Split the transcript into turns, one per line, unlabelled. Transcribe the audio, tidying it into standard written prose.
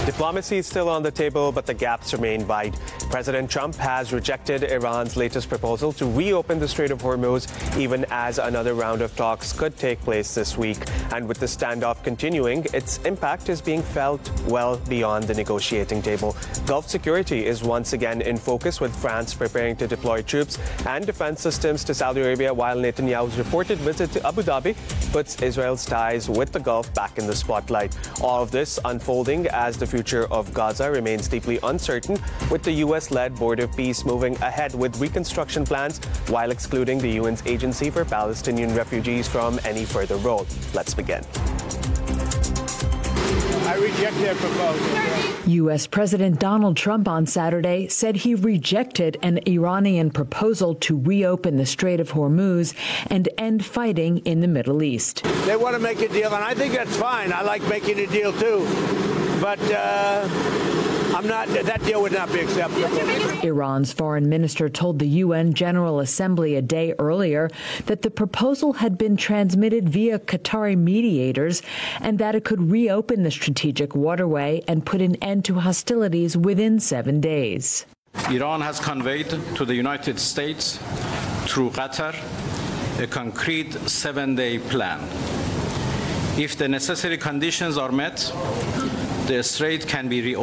Diplomacy is still on the table, but the gaps remain wide. President Trump has rejected Iran's latest proposal to reopen the Strait of Hormuz, even as another round of talks could take place this week. And with the standoff continuing, its impact is being felt well beyond the negotiating table. Gulf security is once again in focus, with France preparing to deploy troops and defense systems to Saudi Arabia, while Netanyahu's reported visit to Abu Dhabi puts Israel's ties with the Gulf back in the spotlight. All of this unfolding as the future of Gaza remains deeply uncertain, with the U.S.-led Board of Peace moving ahead with reconstruction plans while excluding the UN's Agency for Palestinian Refugees from any further role. Let's begin.
I reject their proposal.
U.S. President Donald Trump on Saturday said he rejected an Iranian proposal to reopen the Strait of Hormuz and end fighting in the Middle East.
They want to make a deal, and I think that's fine. I like making a deal, too. But that deal would not be acceptable.
Iran's foreign minister told the UN General Assembly a day earlier that the proposal had been transmitted via Qatari mediators and that it could reopen the strategic waterway and put an end to hostilities within 7 days.
Iran has conveyed to the United States through Qatar a concrete 7-day plan. If the necessary conditions are met, the strait can be reopened.